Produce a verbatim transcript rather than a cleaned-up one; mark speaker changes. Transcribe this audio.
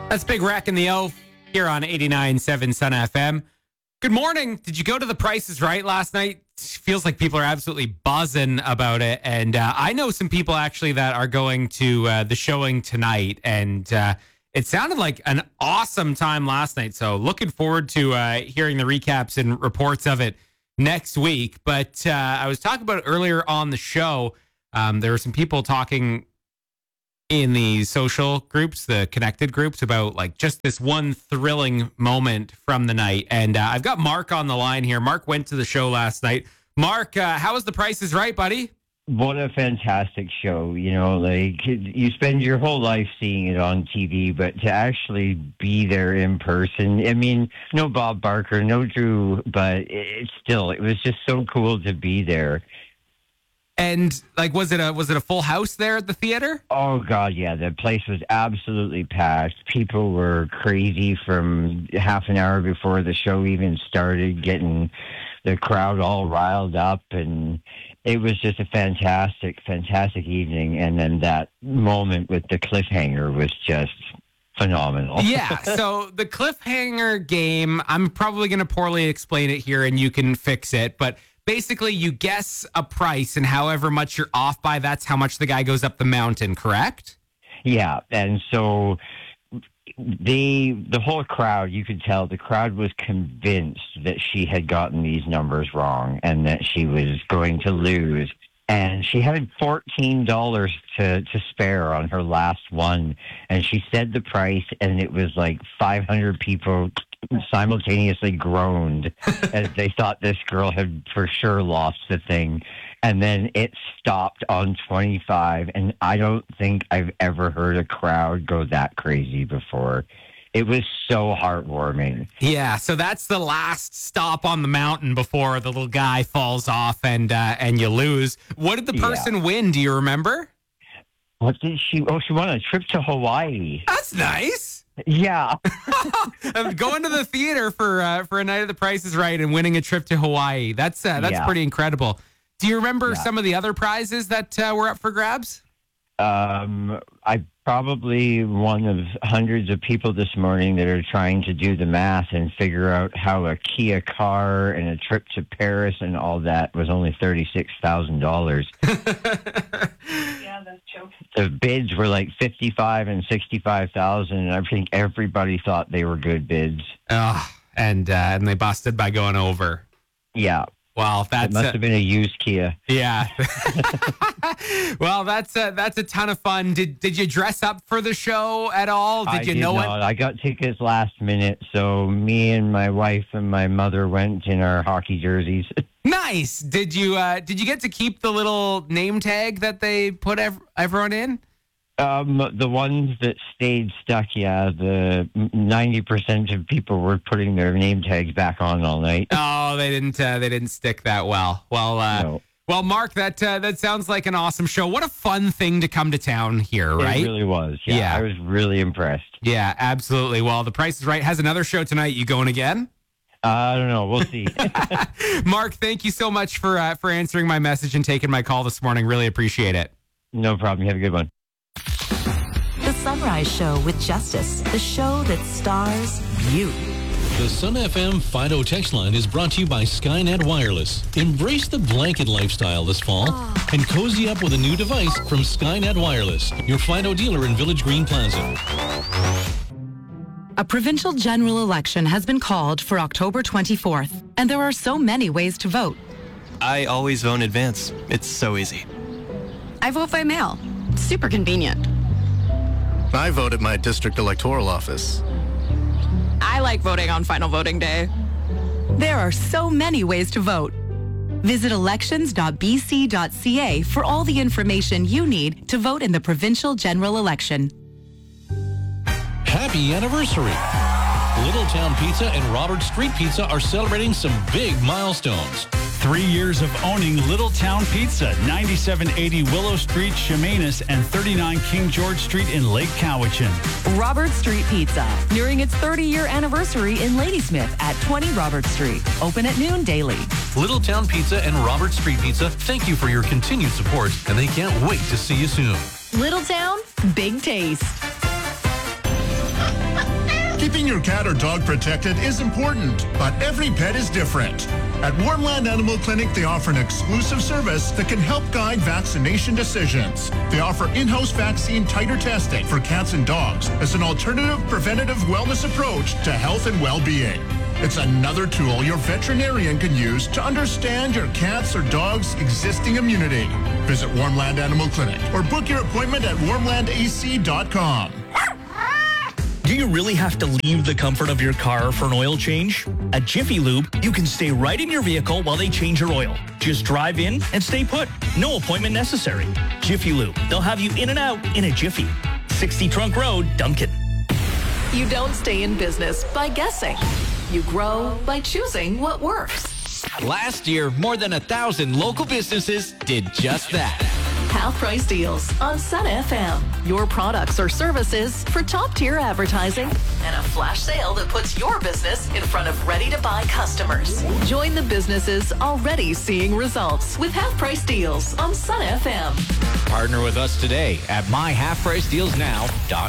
Speaker 1: That's Big Rack and the O here on eighty-nine point seven Sun F M. Good morning. Did you go to The Price is Right last night? Feels like people are absolutely buzzing about it. And uh, I know some people actually that are going to uh, the showing tonight. And uh, it sounded like an awesome time last night. So looking forward to uh, hearing the recaps and reports of it next week. But uh, I was talking about it earlier on the show. Um, there were some people talking in the social groups, the connected groups, about like just this one thrilling moment from the night. And uh, I've got Mark on the line here. Mark went to the show last night. Mark, uh, how was The Price is Right, buddy?
Speaker 2: What a fantastic show. You know, like you spend your whole life seeing it on T V, but to actually be there in person. I mean, no Bob Barker, no Drew, but it's still, it was just so cool to be there.
Speaker 1: And like, was it a was it a full house there at the theater?
Speaker 2: Oh God, yeah, the place was absolutely packed. People were crazy from half an hour before the show even started, getting the crowd all riled up, and it was just a fantastic, fantastic evening. And then that moment with the cliffhanger was just phenomenal.
Speaker 1: Yeah, so the cliffhanger game, I'm probably going to poorly explain it here, and you can fix it, but basically, you guess a price, and however much you're off by, that's how much the guy goes up the mountain, correct?
Speaker 2: Yeah, and so they, the whole crowd, you could tell the crowd was convinced that she had gotten these numbers wrong and that she was going to lose. And she had fourteen dollars to, to spare on her last one. And she said the price, and it was like five hundred people simultaneously groaned as they thought this girl had for sure lost the thing. And then it stopped on twenty-five, and I don't think I've ever heard a crowd go that crazy before. It was so heartwarming.
Speaker 1: Yeah, so that's the last stop on the mountain before the little guy falls off and uh, and you lose. What did the person yeah. win? Do you remember?
Speaker 2: What did she? Oh, she won a trip to Hawaii.
Speaker 1: That's nice.
Speaker 2: Yeah.
Speaker 1: Going to the theater for uh, for a night of The Price is Right and winning a trip to Hawaii. That's uh, that's yeah. pretty incredible. Do you remember yeah. some of the other prizes that uh, were up for grabs?
Speaker 2: Um, I probably one of hundreds of people this morning that are trying to do the math and figure out how a Kia car and a trip to Paris and all that was only thirty-six thousand dollars.
Speaker 3: Yeah, that's true.
Speaker 2: The bids were like fifty-five and sixty-five thousand, and I think everybody thought they were good bids.
Speaker 1: Oh, and uh, and they busted by going over.
Speaker 2: Yeah.
Speaker 1: Well, that's
Speaker 2: it must have been a used Kia.
Speaker 1: Yeah. Well, that's a, that's a ton of fun. Did did you dress up for the show at all? Did
Speaker 2: I
Speaker 1: you
Speaker 2: did
Speaker 1: know
Speaker 2: not.
Speaker 1: it?
Speaker 2: I got tickets last minute, so me and my wife and my mother went in our hockey jerseys.
Speaker 1: Nice. Did you uh, did you get to keep the little name tag that they put ev- everyone in?
Speaker 2: Um, the ones that stayed stuck, yeah, the ninety percent of people were putting their name tags back on all night.
Speaker 1: Oh, they didn't, uh, they didn't stick that well. Well, uh,
Speaker 2: no.
Speaker 1: well, Mark, that, uh, that sounds like an awesome show. What a fun thing to come to town here, right?
Speaker 2: It really was. Yeah,
Speaker 1: yeah.
Speaker 2: I was really impressed.
Speaker 1: Yeah, absolutely. Well, The Price is Right has another show tonight. You going again?
Speaker 2: Uh, I don't know. We'll see.
Speaker 1: Mark, thank you so much for, uh, for answering my message and taking my call this morning. Really appreciate it.
Speaker 2: No problem. You have a good one.
Speaker 4: The Sunrise Show with Justice, the show that stars you.
Speaker 5: The Sun F M Fido text line is brought to you by Skynet Wireless. Embrace the blanket lifestyle this fall oh. and cozy up with a new device from Skynet Wireless, your Fido dealer in Village Green Plaza.
Speaker 6: A provincial general election has been called for October twenty-fourth, and there are so many ways to vote.
Speaker 7: I always vote in advance. It's so easy.
Speaker 8: I vote by mail. Super convenient.
Speaker 9: I vote at my district electoral office.
Speaker 8: I like voting on final voting day.
Speaker 6: There are so many ways to vote. Visit elections dot b c dot c a for all the information you need to vote in the provincial general election.
Speaker 5: Happy anniversary! Littletown Pizza and Robert Street Pizza are celebrating some big milestones.
Speaker 10: Three years of owning Littletown Pizza, ninety-seven eighty Willow Street, Chemainus, and thirty-nine King George Street in Lake Cowichan.
Speaker 11: Robert Street Pizza, nearing its thirty-year anniversary in Ladysmith at twenty Robert Street. Open at noon daily.
Speaker 5: Littletown Pizza and Robert Street Pizza, thank you for your continued support, and they can't wait to see you soon.
Speaker 11: Littletown, big taste.
Speaker 9: Keeping your cat or dog protected is important, but every pet is different. At Warmland Animal Clinic, they offer an exclusive service that can help guide vaccination decisions. They offer in-house vaccine titer testing for cats and dogs as an alternative preventative wellness approach to health and well-being. It's another tool your veterinarian can use to understand your cat's or dog's existing immunity. Visit Warmland Animal Clinic or book your appointment at warmland a c dot com.
Speaker 12: Do you really have to leave the comfort of your car for an oil change? At Jiffy Lube, you can stay right in your vehicle while they change your oil. Just drive in and stay put. No appointment necessary. Jiffy Lube. They'll have you in and out in a jiffy. sixty Trunk Road, Duncan.
Speaker 4: You don't stay in business by guessing. You grow by choosing what works.
Speaker 13: Last year, more than a thousand local businesses did just that.
Speaker 4: Half price deals on Sun F M. Your products or services for top tier advertising and a flash sale that puts your business in front of ready to buy customers. Join the businesses already seeing results with half price deals on Sun F M.
Speaker 13: Partner with us today at my half price deals now dot com.